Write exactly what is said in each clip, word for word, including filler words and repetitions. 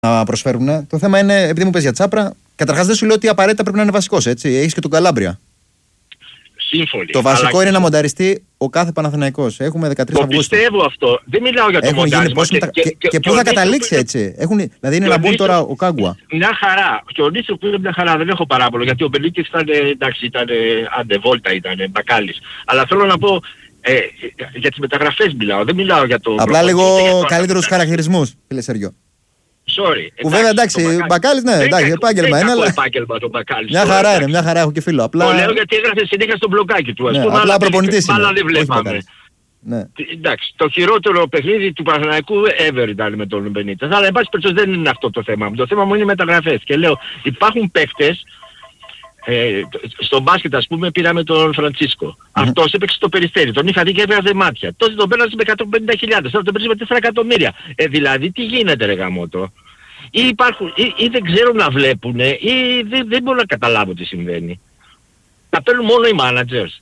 να προσφέρουν. Το θέμα είναι, επειδή μου πες για Τσάπρα, καταρχάς δεν σου λέω ότι απαραίτητα πρέπει να είναι βασικός, έτσι. Έχεις και τον Καλάμπρια. Σύμφωνοι. Το βασικό αλλά... είναι να μονταριστεί ο κάθε Παναθηναϊκός. Έχουμε δεκατρείς το Αυγούστου. Πιστεύω αυτό. Δεν μιλάω για το Έχουν μοντάρισμα. γίνει, Και, και, και, και, και πού θα καταλήξει έτσι. Έχουν, δηλαδή είναι να μπουν τώρα ο Κάγκουα. Μια χαρά. Και ο Νίσο που είναι μια χαρά. Δεν έχω παράπονο. Γιατί ο Μπελίκης ήταν, εντάξει, ήταν αντεβόλτα, ήταν μπακάλης. Αλλά θέλω να πω, ε, για τις μεταγραφές μιλάω. Δεν μιλάω για το... Απλά λίγο καλύτερους χαρακτηρισμούς, φίλε Σέργιο. Sorry. Που βέβαια εντάξει, Μπακάλης, ναι, εντάξει, επάγγελμα είναι. Είναι επάγγελμα το Μπακάλης. Μια χαρά είναι, μια χαρά, έχω και φίλο. Το λέω γιατί έγραφε συνέχεια στο μπλοκάκι του. Ναι, απλά προπονητής είναι. Άλλα δεν βλέπαμε. Ναι. Εντάξει, το χειρότερο παιχνίδι του Παναθηναϊκού ever ήταν με τον Μπενίτες. Αλλά εν πάση περιπτώσει δεν είναι αυτό το θέμα μου. Το θέμα μου είναι οι μεταγραφές. Και λέω, υπάρχουν παίκτες, ε, στο μπάσκετ ας πούμε πήραμε τον Φραντσίσκο. Mm-hmm. Αυτός έπαιξε στο Περιστέρι. Τον είχα δει και έβγαζε μάτια. Τότε τον πέρασε με εκατόν πενήντα χιλιάδες. Τώρα τον πέρασε με τέσσερα εκατομμύρια. Ε, δηλαδή τι γίνεται ρε γαμώτο. Ή, υπάρχουν, ή, ή δεν ξέρουν να βλέπουν ή δεν, δεν μπορούν να καταλάβουν τι συμβαίνει. Τα παίρνουν μόνο οι managers.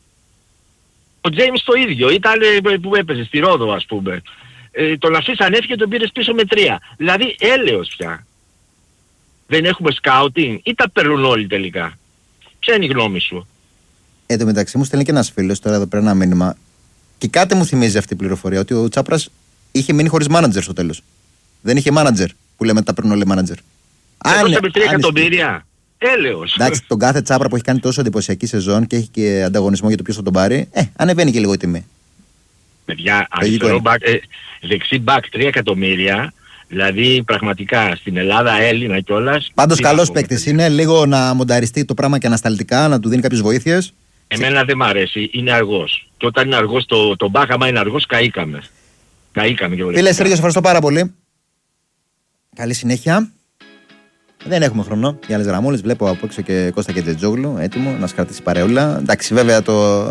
Ο Τζέιμς το ίδιο, ήταν που έπαιζε στη Ρόδο ας πούμε. Ε, τον αφήσαν έφυγε και τον πήρες πίσω με τρία. Δηλαδή έλεος πια. Δεν έχουμε σκάουτινγκ ή τα παίρνουν όλοι τελικά. Ποια είναι η γνώμη σου? Εν τω μεταξύ μου στέλνει και ένας φίλος τώρα εδώ πέρα ένα μήνυμα. Και κάτι μου θυμίζει αυτή η πληροφορία, ότι ο Τσάπρας είχε μείνει χωρίς manager στο τέλος. Δεν είχε manager που λέμε τα παίρνουν όλοι manager. Έδωσαμε τρία εκατομμύρια. Έλεος. Εντάξει, τον κάθε Τσάπρα που έχει κάνει τόσο εντυπωσιακή σεζόν και έχει και ανταγωνισμό για το ποιος θα τον πάρει, ε, ανεβαίνει και λίγο η τιμή. Παιδιά, αριστερό μπακ, ε, δεξί μπακ τρία εκατομμύρια, δηλαδή πραγματικά στην Ελλάδα Έλληνα κιόλας. Πάντως καλός παίκτης είναι, λίγο να μονταριστεί το πράγμα και ανασταλτικά, να του δίνει κάποιες βοήθειες. Εμένα δεν μ' αρέσει, είναι αργός. Και όταν είναι αργός το, το μπακ, άμα είναι αργός, καήκαμε. Καήκαμε και Φίλε Σέργιο, σε ευχαριστώ πάρα πολύ. Καλή συνέχεια. Δεν έχουμε χρόνο για άλλες γραμμούλες. Βλέπω από έξω και Κώστα και Τζετζόγλου έτοιμο να σκρατήσει παρεούλα. Εντάξει, βέβαια το,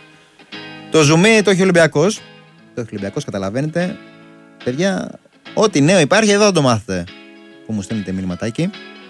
το ζουμί το έχει ο Ολυμπιακός. Το έχει ο Ολυμπιακός, καταλαβαίνετε. Παιδιά, ό,τι νέο υπάρχει εδώ θα το μάθετε. Που μου στέλνετε μηνυματάκι.